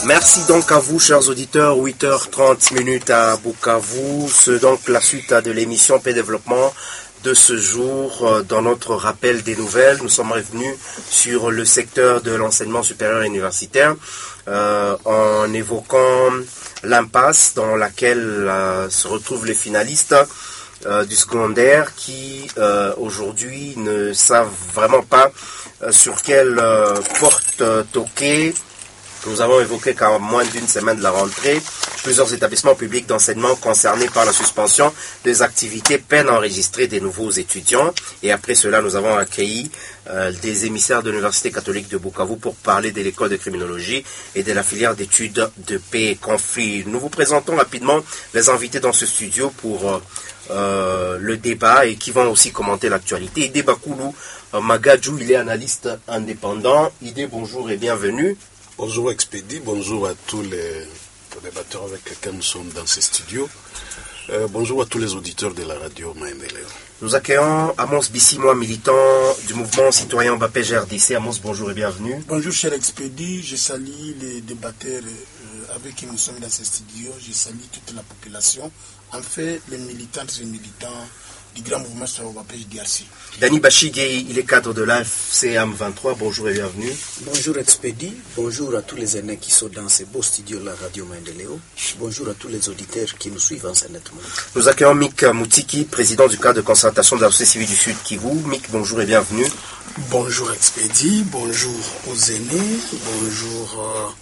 Merci donc à vous, chers auditeurs. 8h30 à Bukavu. C'est donc la suite de l'émission Paix Développement de ce jour. Dans notre rappel des nouvelles, nous sommes revenus sur le secteur de l'enseignement supérieur et universitaire en évoquant l'impasse dans laquelle se retrouvent les finalistes du secondaire qui aujourd'hui ne savent vraiment pas sur quelle porte toquer. Nous avons évoqué qu'en moins d'une semaine de la rentrée, plusieurs établissements publics d'enseignement concernés par la suspension des activités peinent à enregistrer des nouveaux étudiants. Et après cela, nous avons accueilli des émissaires de l'Université catholique de Bukavu pour parler de l'école de criminologie et de la filière d'études de paix et conflit. Nous vous présentons rapidement les invités dans ce studio pour le débat et qui vont aussi commenter l'actualité. Idé Bakoulou Magadjou, il est analyste indépendant. Idé, bonjour et bienvenue. Bonjour Expédie, bonjour à tous les débatteurs avec lesquels nous sommes dans ces studios. Bonjour à tous les auditeurs de la radio Maendeleo. Nous accueillons Amos Bissimois, militant du mouvement citoyen Mbappé GRDC. Amos, bonjour et bienvenue. Bonjour cher Expédie, je salue les débatteurs avec qui nous sommes dans ces studios. Je salue toute la population, en fait les militantes et militants du grand mouvement citoyen Mbappé GRDC. Dani Bachigé, il est cadre de l'AFCM 23. Bonjour et bienvenue. Bonjour Expédie, bonjour à tous les aînés qui sont dans ces beaux studios de la radio Maendeleo. Bonjour à tous les auditeurs qui nous suivent en net monde. Nous accueillons Mick Moutiki, président du cadre de concertation de la société civile du Sud Kivu. Mick, bonjour et bienvenue. Bonjour Expédie, bonjour aux aînés, bonjour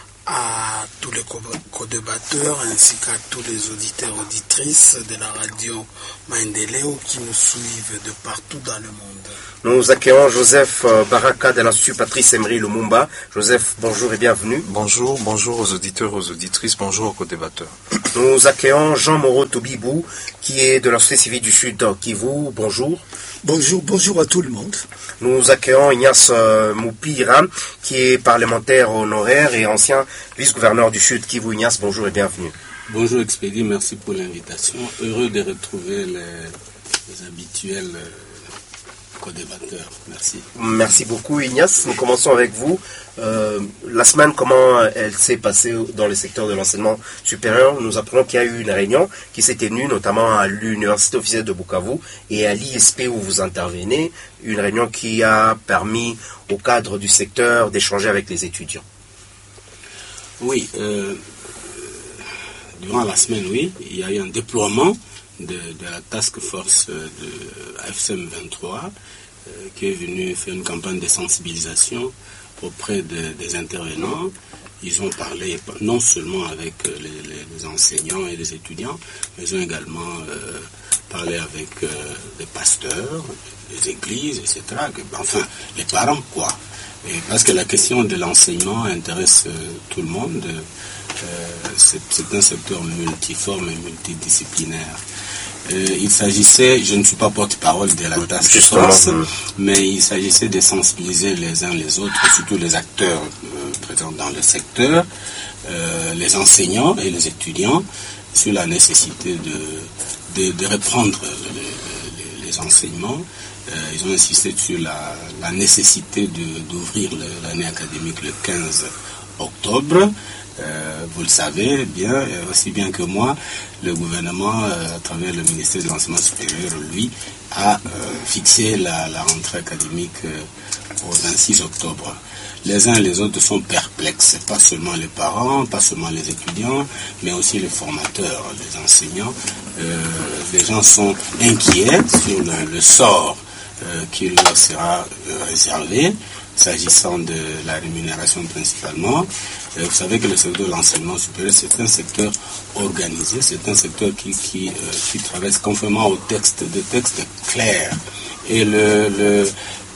à tous les co-débatteurs ainsi qu'à tous les auditeurs auditrices de la radio Maendeleo qui nous suivent de partout dans le monde. Nous accueillons Joseph Baraka de l'Institut Patrice Emery Lumumba. Joseph, bonjour et bienvenue. Bonjour aux auditeurs, aux auditrices, bonjour aux co-débatteurs. Nous accueillons Jean Moreau Tobibou qui est de la société civile du Sud Kivu. Bonjour. Bonjour à tout le monde. Nous accueillons Ignace Moupira, qui est parlementaire honoraire et ancien vice-gouverneur du Sud Kivu. Ignace, bonjour et bienvenue. Bonjour Expédie, merci pour l'invitation. Heureux de retrouver les habituels co-débatteurs. Merci. Merci beaucoup Ignace. Nous commençons avec vous. La semaine, comment elle s'est passée dans le secteur de l'enseignement supérieur? Nous apprenons qu'il y a eu une réunion qui s'est tenue notamment à l'Université officielle de Bukavu et à l'ISP où vous intervenez. Une réunion qui a permis au cadre du secteur d'échanger avec les étudiants. Oui, durant la semaine, oui, il y a eu un déploiement de la task force de AFCM 23 qui est venue faire une campagne de sensibilisation auprès des intervenants. Ils ont parlé non seulement avec les enseignants et les étudiants, mais ils ont également parlé avec les pasteurs, les églises, etc. Enfin, les parents, quoi. Et parce que la question de l'enseignement intéresse tout le monde. C'est un secteur multiforme et multidisciplinaire. Il s'agissait, je ne suis pas porte-parole de la task force, mais il s'agissait de sensibiliser les uns les autres, surtout les acteurs présents dans le secteur, les enseignants et les étudiants, sur la nécessité de reprendre les enseignements. Ils ont insisté sur la nécessité d'ouvrir l'année académique le 15 octobre. Vous le savez bien, aussi bien que moi, le gouvernement, à travers le ministère de l'Enseignement supérieur, lui, a fixé la rentrée académique au 26 octobre. Les uns et les autres sont perplexes, pas seulement les parents, pas seulement les étudiants, mais aussi les formateurs, les enseignants. Les gens sont inquiets sur le sort qui leur sera réservé, s'agissant de la rémunération principalement. Vous savez que le secteur de l'enseignement supérieur, c'est un secteur organisé, c'est un secteur qui travaille conformément aux textes, des textes clairs. Et le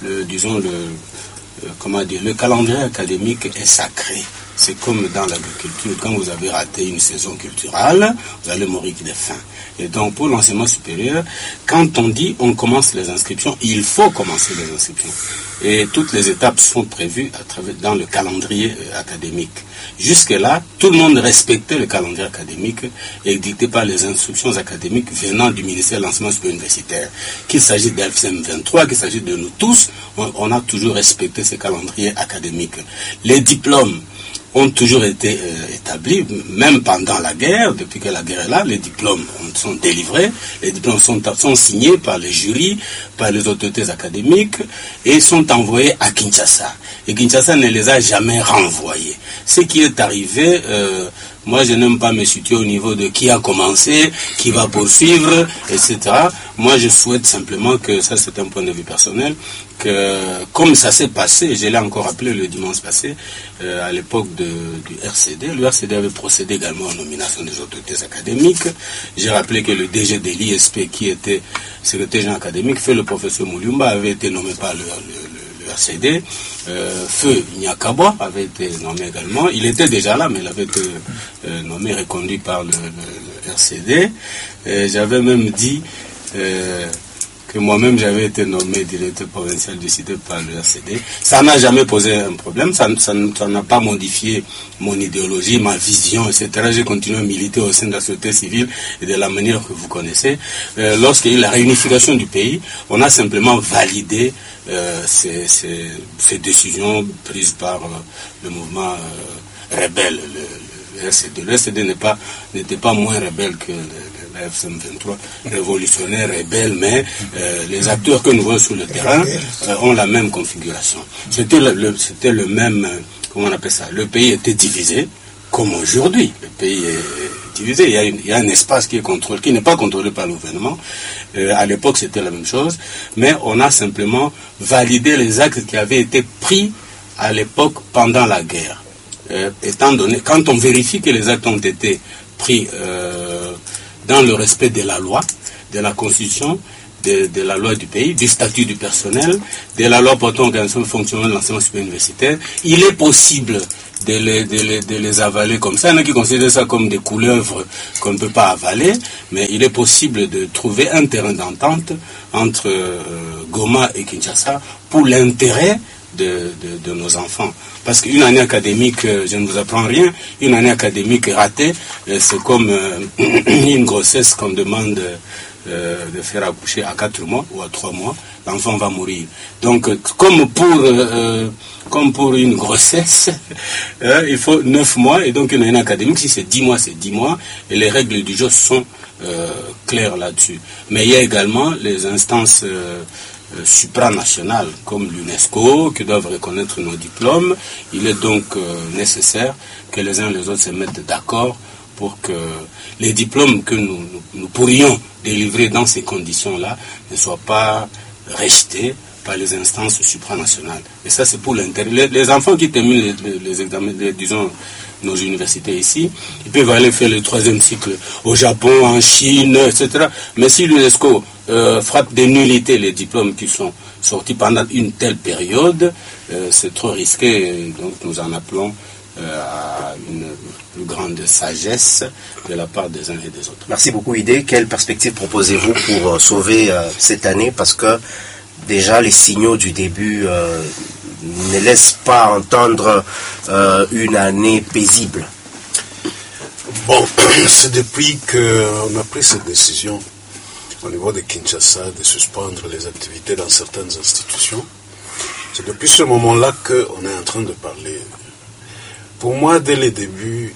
calendrier académique est sacré. C'est comme dans l'agriculture, quand vous avez raté une saison culturelle, vous allez mourir de faim. Et donc pour l'enseignement supérieur, quand on dit on commence les inscriptions, il faut commencer les inscriptions. Et toutes les étapes sont prévues dans le calendrier académique. Jusque-là, tout le monde respectait le calendrier académique et dicté par les instructions académiques venant du ministère de l'Enseignement supérieur universitaire. Qu'il s'agisse d'AFCM 23, qu'il s'agisse de nous tous, on a toujours respecté ce calendrier académique. Les diplômes ont toujours été établis, même pendant la guerre. Depuis que la guerre est là, les diplômes sont délivrés, les diplômes sont signés par les jurys, par les autorités académiques et sont envoyés à Kinshasa. Et Kinshasa ne les a jamais renvoyés. Ce qui est arrivé, moi je n'aime pas me situer au niveau de qui a commencé, qui va poursuivre, etc. Moi je souhaite simplement que, ça c'est un point de vue personnel, que comme ça s'est passé, je l'ai encore rappelé le dimanche passé, à l'époque du RCD, le RCD avait procédé également aux nominations des autorités académiques. J'ai rappelé que le DG de l'ISP, qui était secrétaire général académique, le professeur Moulumba, avait été nommé par le RCD. Feu Nyakabwa avait été nommé également. Il était déjà là, mais il avait été nommé, reconduit par le RCD. J'avais même dit que moi-même j'avais été nommé directeur provincial décidé par le RCD. Ça n'a jamais posé un problème, ça n'a pas modifié mon idéologie, ma vision, etc. J'ai continué à militer au sein de la société civile et de la manière que vous connaissez. Lorsqu'il y a eu la réunification du pays, on a simplement validé ces décisions prises par le mouvement rebelle, le RCD. Le RCD n'était pas moins rebelle que la FSM 23, révolutionnaire, rebelle, mais les acteurs que nous voyons sur le terrain ont la même configuration. C'était le même, comment on appelle ça, le pays était divisé, comme aujourd'hui. Le pays est divisé, il y a un espace qui n'est pas contrôlé par le gouvernement. À l'époque, c'était la même chose, mais on a simplement validé les actes qui avaient été pris à l'époque pendant la guerre. Étant donné, quand on vérifie que les actes ont été pris dans le respect de la loi, de la constitution, de la loi du pays, du statut du personnel, de la loi portant organisation fonctionnelle de l'enseignement supérieur universitaire, il est possible de les avaler comme ça. Il y en a qui considèrent ça comme des couleuvres qu'on ne peut pas avaler, mais il est possible de trouver un terrain d'entente entre Goma et Kinshasa pour l'intérêt de nos enfants. Parce qu'une année académique, je ne vous apprends rien, une année académique ratée, c'est comme une grossesse qu'on demande de faire accoucher à 4 mois ou à 3 mois, l'enfant va mourir. Donc, comme pour une grossesse, il faut 9 mois, et donc une année académique, si c'est 10 mois, c'est 10 mois, et les règles du jeu sont claires là-dessus. Mais il y a également les instances supranationales, comme l'UNESCO, qui doivent reconnaître nos diplômes. Il est donc nécessaire que les uns et les autres se mettent d'accord pour que les diplômes que nous pourrions délivrer dans ces conditions-là ne soient pas rejetés par les instances supranationales. Et ça, c'est pour l'intérêt. Les enfants qui terminent les examens, disons, nos universités ici, ils peuvent aller faire le 3e cycle au Japon, en Chine, etc. Mais si l'UNESCO frappe des nullités les diplômes qui sont sortis pendant une telle période, c'est trop risqué. Donc nous en appelons à une plus grande sagesse de la part des uns et des autres. Merci beaucoup, Idé. Quelle perspective proposez-vous pour sauver cette année? Parce que déjà les signaux du début ne laissent pas entendre une année paisible. Bon, c'est depuis qu'on a pris cette décision au niveau de Kinshasa de suspendre les activités dans certaines institutions. C'est depuis ce moment-là qu'on est en train de parler. Pour moi, dès le début,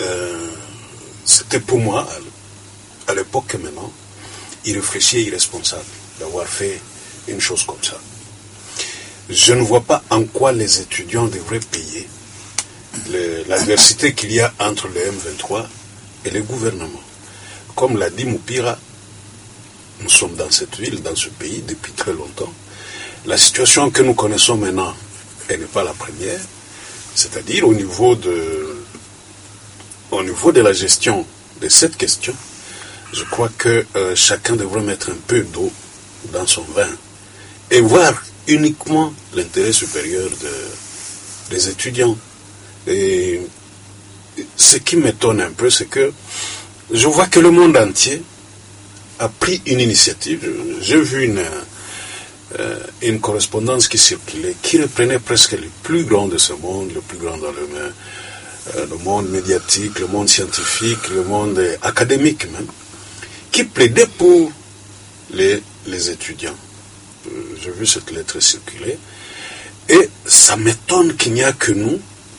c'était pour moi, à l'époque et maintenant, irréfléchi et irresponsable d'avoir fait une chose comme ça. Je ne vois pas en quoi les étudiants devraient payer l'adversité qu'il y a entre le M23 et le gouvernement. Comme l'a dit Moupira, nous sommes dans cette ville, dans ce pays, depuis très longtemps. La situation que nous connaissons maintenant, elle n'est pas la première. C'est-à-dire au niveau de la gestion de cette question, je crois que chacun devrait mettre un peu d'eau dans son vin et voir uniquement l'intérêt supérieur des étudiants. Et ce qui m'étonne un peu, c'est que je vois que le monde entier a pris une initiative. J'ai vu une correspondance qui circulait, qui reprenait presque les plus grands de ce monde, le plus grand dans le monde médiatique, le monde scientifique, le monde académique même, qui plaidait pour les étudiants. J'ai vu cette lettre circuler, et ça m'étonne qu'il n'y a que nous,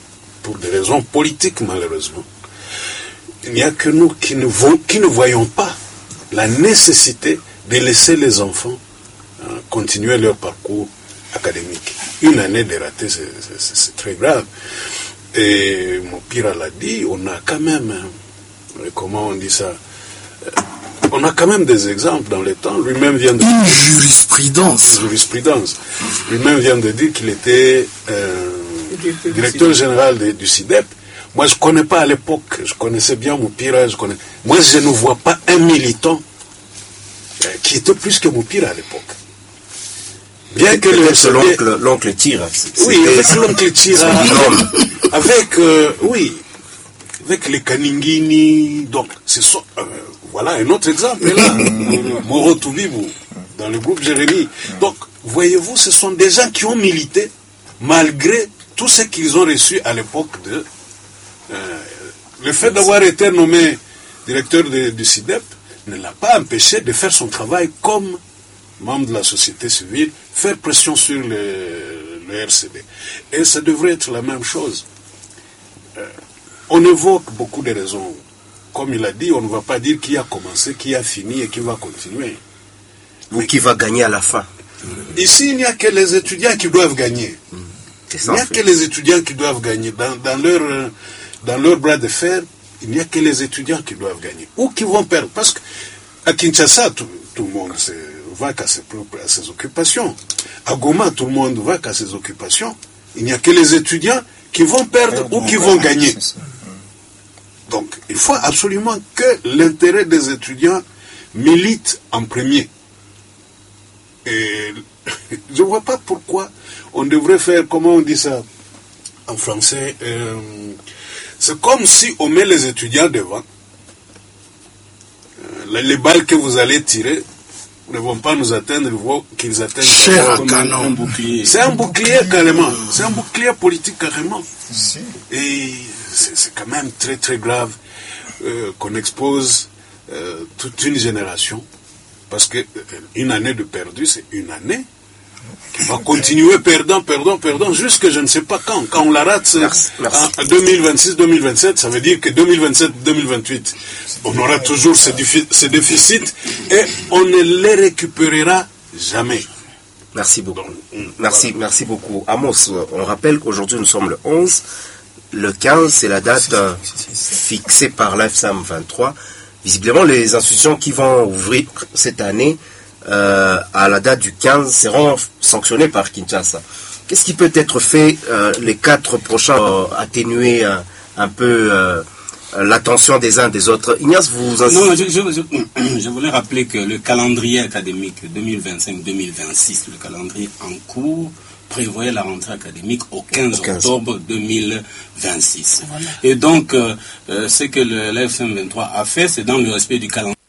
pour des raisons politiques malheureusement, il n'y a que nous qui ne voyons pas la nécessité de laisser les enfants continuer leur parcours académique. Une année de raté, c'est très grave. Et mon pire l'a dit, on a quand même, comment on dit ça, on a quand même des exemples dans le temps. Lui-même vient de dire... Une jurisprudence. Lui-même vient de dire qu'il était directeur général du SIDEP. Moi, je ne connais pas à l'époque, je connaissais bien Moupira, moi, je ne vois pas un militant qui était plus que Moupira à l'époque. Bien que l'oncle Tira. Oui, avec l'oncle Tira, avec les Kaningini, donc, voilà un autre exemple, là, Moro Toubibou, dans le groupe Jérémy. Donc, voyez-vous, ce sont des gens qui ont milité, malgré tout ce qu'ils ont reçu à l'époque de... le fait d'avoir été nommé directeur du SIDEP ne l'a pas empêché de faire son travail comme membre de la société civile, faire pression sur le RCD. Et ça devrait être la même chose. On évoque beaucoup de raisons. Comme il a dit, on ne va pas dire qui a commencé, qui a fini et qui va continuer. Ou qui va gagner à la fin. Ici, il n'y a que les étudiants qui doivent gagner. Il n'y a que les étudiants qui doivent gagner. Dans leur bras de fer, il n'y a que les étudiants qui doivent gagner. Ou qui vont perdre. Parce qu'à Kinshasa, tout le monde va qu'à ses occupations. À Goma, tout le monde va qu'à ses occupations. Il n'y a que les étudiants qui vont perdre ou qui vont gagner. Donc, il faut absolument que l'intérêt des étudiants milite en premier. Et je ne vois pas pourquoi on devrait faire, comment on dit ça en français, c'est comme si on met les étudiants devant. Les balles que vous allez tirer ne vont pas nous atteindre, il faut qu'ils atteignent un bouclier. C'est un bouclier carrément. C'est un bouclier politique carrément. Et c'est quand même très très grave qu'on expose toute une génération. Parce qu'une année de perdu, c'est une année qui va continuer perdant, jusque je ne sais pas quand. Quand on la rate en 2026, 2027, ça veut dire que 2027, 2028, on aura toujours ces déficits et on ne les récupérera jamais. Merci beaucoup. Merci beaucoup. Amos, on rappelle qu'aujourd'hui nous sommes le 11. Le 15, c'est la date fixée par l'AFSAM 23. Visiblement, les institutions qui vont ouvrir cette année à la date du 15 seront sanctionnées par Kinshasa. Qu'est-ce qui peut être fait les 4 prochains pour atténuer un peu l'attention des uns des autres? Ignace, vous... Non, je voulais rappeler que le calendrier académique 2025-2026, le calendrier en cours, prévoyait la rentrée académique au 15 octobre 2026. Voilà. Et donc, ce que l'AFSM 23 a fait, c'est dans le respect du calendrier.